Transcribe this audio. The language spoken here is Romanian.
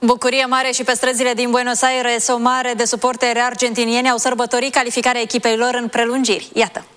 Bucurie mare și pe străzile din Buenos Aires, o mare de suporteri argentinieni au sărbătorit calificarea echipei lor în prelungiri. Iată!